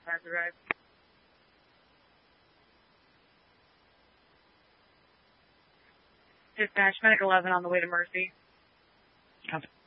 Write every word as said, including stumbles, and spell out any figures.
Plaza Drive. Dispatch, Medic eleven on the way to Mercy. Copy.